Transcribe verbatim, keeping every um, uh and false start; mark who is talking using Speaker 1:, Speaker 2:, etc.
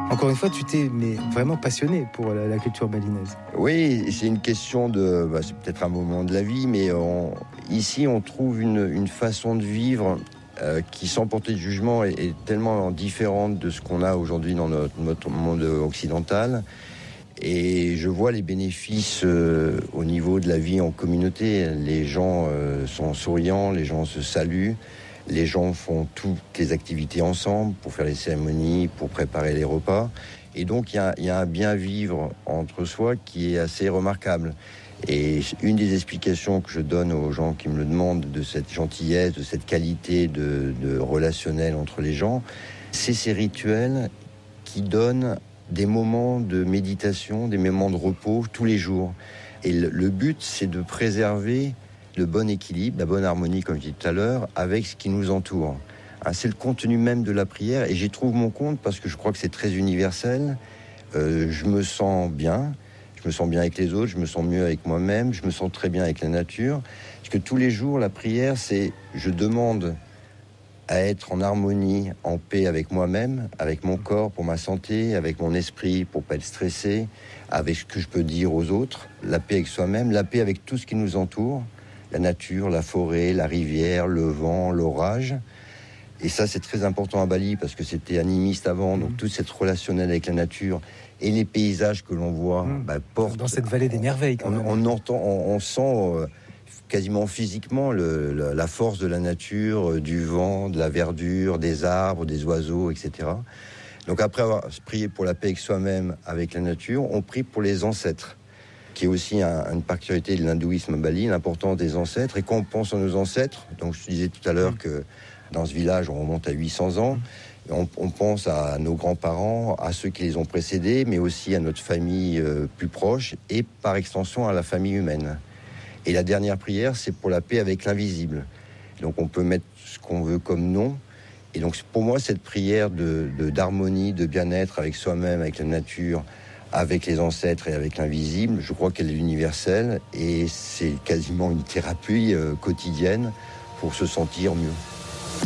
Speaker 1: Encore une fois, tu t'es mais vraiment passionné pour la, la culture balinaise.
Speaker 2: Oui, c'est une question de... Bah, c'est peut-être un moment de la vie, mais on, ici, on trouve une, une façon de vivre euh, qui, sans porter de jugement, est, est tellement différente de ce qu'on a aujourd'hui dans notre, notre monde occidental. Et je vois les bénéfices euh, au niveau de la vie en communauté. Les gens euh, sont souriants, les gens se saluent, les gens font toutes les activités ensemble pour faire les cérémonies, pour préparer les repas. Et donc, il y, y a un bien-vivre entre soi qui est assez remarquable. Et une des explications que je donne aux gens qui me le demandent de cette gentillesse, de cette qualité de, de relationnel entre les gens, c'est ces rituels qui donnent des moments de méditation, des moments de repos tous les jours. Et le, le but, c'est de préserver le bon équilibre, la bonne harmonie, comme je disais tout à l'heure, avec ce qui nous entoure. Ah, c'est le contenu même de la prière, et j'y trouve mon compte parce que je crois que c'est très universel. Euh, je me sens bien, je me sens bien avec les autres, je me sens mieux avec moi-même, je me sens très bien avec la nature. Parce que tous les jours, la prière, c'est je demande à être en harmonie, en paix avec moi-même, avec mon corps pour ma santé, avec mon esprit pour pas être stressé, avec ce que je peux dire aux autres, la paix avec soi-même, la paix avec tout ce qui nous entoure, la nature, la forêt, la rivière, le vent, l'orage. Et ça, c'est très important à Bali parce que c'était animiste avant, donc toute cette relationnelle avec la nature et les paysages que l'on voit mmh. bah, portent...
Speaker 1: Dans cette vallée des merveilles, quand
Speaker 2: on,
Speaker 1: même.
Speaker 2: On, entend, on, on sent... Euh, quasiment physiquement le, le, la force de la nature, euh, du vent, de la verdure, des arbres, des oiseaux, et cetera. Donc après avoir prié pour la paix avec soi-même, avec la nature, on prie pour les ancêtres, qui est aussi un, une particularité de l'hindouisme à Bali, l'importance des ancêtres. Et quand on pense à nos ancêtres, donc je disais tout à l'heure mmh. que dans ce village, on remonte à huit cents ans, mmh. on, on pense à nos grands-parents, à ceux qui les ont précédés, mais aussi à notre famille euh, plus proche, et par extension à la famille humaine. Et la dernière prière, c'est pour la paix avec l'invisible. Donc on peut mettre ce qu'on veut comme nom. Et donc pour moi, cette prière de, de, d'harmonie, de bien-être avec soi-même, avec la nature, avec les ancêtres et avec l'invisible, je crois qu'elle est universelle. Et c'est quasiment une thérapie euh, quotidienne pour se sentir mieux.